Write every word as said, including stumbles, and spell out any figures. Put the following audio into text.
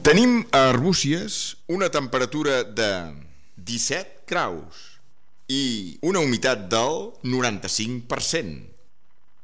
Tenim a Arbúcies una temperatura de disset graus i una humitat del noranta-cinc per cent.